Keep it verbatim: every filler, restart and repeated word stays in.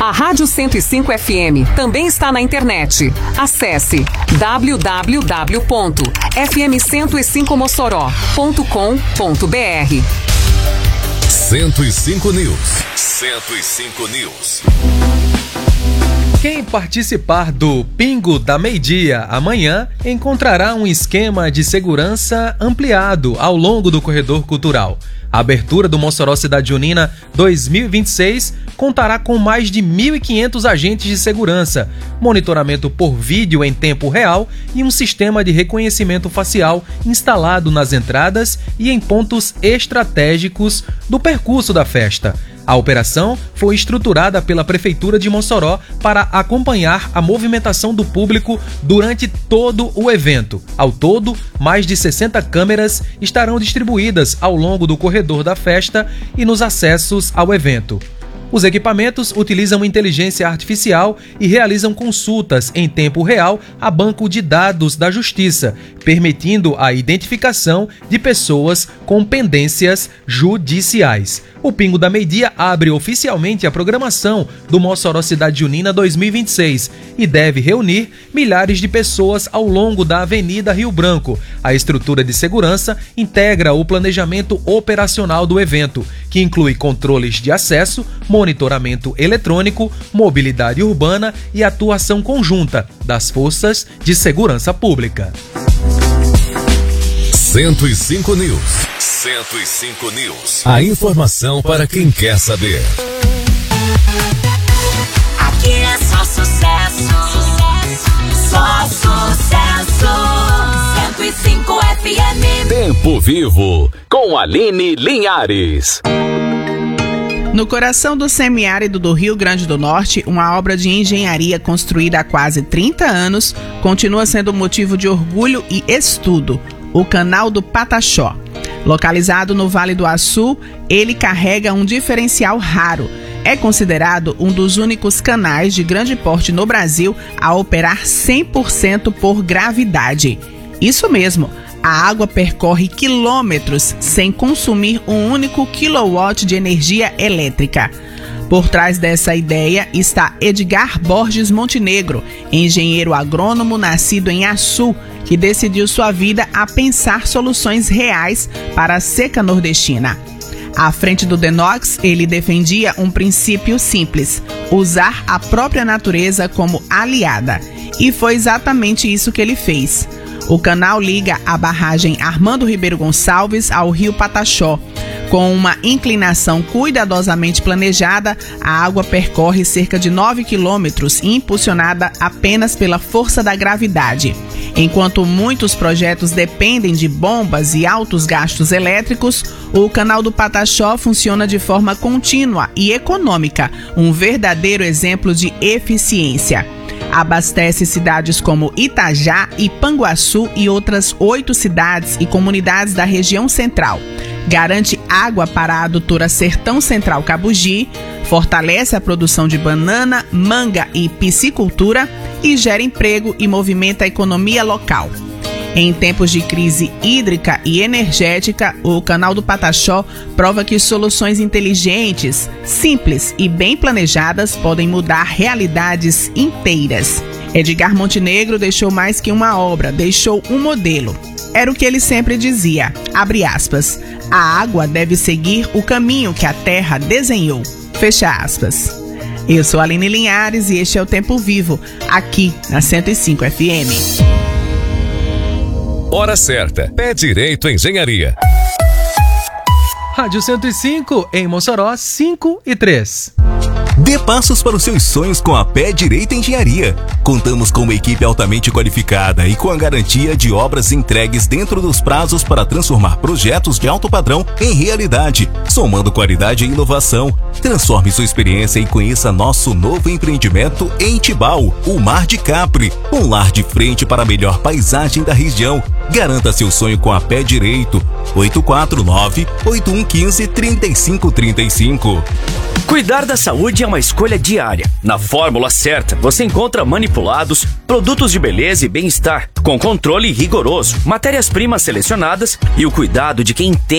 A Rádio cento e cinco F M também está na internet. Acesse w w w ponto f m cento e cinco mossoró ponto com ponto b r. cento e cinco News. cento e cinco News. Quem participar do Pingo da Meio-Dia amanhã encontrará um esquema de segurança ampliado ao longo do corredor cultural. A abertura do Mossoró Cidade Junina dois mil e vinte e seis contará com mais de mil e quinhentos agentes de segurança, monitoramento por vídeo em tempo real e um sistema de reconhecimento facial instalado nas entradas e em pontos estratégicos do percurso da festa. A operação foi estruturada pela Prefeitura de Mossoró para acompanhar a movimentação do público durante todo o evento. Ao todo, mais de sessenta câmeras estarão distribuídas ao longo do corredor da festa e nos acessos ao evento. Os equipamentos utilizam inteligência artificial e realizam consultas em tempo real a banco de dados da Justiça, permitindo a identificação de pessoas com pendências judiciais. O Pingo da Meio-Dia abre oficialmente a programação do Mossoró Cidade Junina dois mil e vinte e seis e deve reunir milhares de pessoas ao longo da Avenida Rio Branco. A estrutura de segurança integra o planejamento operacional do evento, que inclui controles de acesso, monitoramento eletrônico, mobilidade urbana e atuação conjunta das forças de segurança pública. cento e cinco News. cento e cinco News. A informação para quem quer saber. Aqui é só sucesso. Só sucesso. cento e cinco F M. Tempo Vivo com Aline Linhares. No coração do semiárido do Rio Grande do Norte, uma obra de engenharia construída há quase trinta anos continua sendo motivo de orgulho e estudo: o Canal do Pataxó. Localizado no Vale do Açu, ele carrega um diferencial raro. É considerado um dos únicos canais de grande porte no Brasil a operar cem por cento por gravidade. Isso mesmo, a água percorre quilômetros sem consumir um único quilowatt de energia elétrica. Por trás dessa ideia está Edgar Borges Montenegro, engenheiro agrônomo nascido em Açu, que decidiu sua vida a pensar soluções reais para a seca nordestina. À frente do Denox, ele defendia um princípio simples: usar a própria natureza como aliada. E foi exatamente isso que ele fez. O canal liga a barragem Armando Ribeiro Gonçalves ao rio Pataxó. Com uma inclinação cuidadosamente planejada, a água percorre cerca de nove quilômetros, impulsionada apenas pela força da gravidade. Enquanto muitos projetos dependem de bombas e altos gastos elétricos, o Canal do Pataxó funciona de forma contínua e econômica, um verdadeiro exemplo de eficiência. Abastece cidades como Itajá, Ipanguaçu e outras oito cidades e comunidades da região central. Garante água para a adutora Sertão Central Cabugi, fortalece a produção de banana, manga e piscicultura e gera emprego e movimenta a economia local. Em tempos de crise hídrica e energética, o Canal do Pataxó prova que soluções inteligentes, simples e bem planejadas podem mudar realidades inteiras. Edgar Montenegro deixou mais que uma obra, deixou um modelo. Era o que ele sempre dizia, abre aspas, a água deve seguir o caminho que a terra desenhou, fecha aspas. Eu sou a Aline Linhares e este é o Tempo Vivo, aqui na cento e cinco F M. Hora certa, Pé Direito Engenharia. Rádio cento e cinco, em Mossoró, cinco e três. Dê passos para os seus sonhos com a Pé Direito Engenharia. Contamos com uma equipe altamente qualificada e com a garantia de obras entregues dentro dos prazos para transformar projetos de alto padrão em realidade, somando qualidade e inovação. Transforme sua experiência e conheça nosso novo empreendimento em Tibau, o Mar de Capri, um lar de frente para a melhor paisagem da região. Garanta seu sonho com a Pé Direito. oito quatro nove, oito um um cinco, três cinco três cinco. Cuidar da saúde é uma escolha diária. Na fórmula certa, você encontra manipulados, produtos de beleza e bem-estar, com controle rigoroso, matérias-primas selecionadas e o cuidado de quem entende